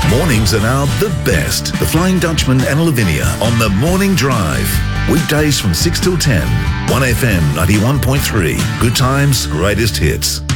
Mornings are now the best. The Flying Dutchman and Lavinia on The Morning Drive. Weekdays from 6 till 10. 1FM 91.3. Good times, greatest hits.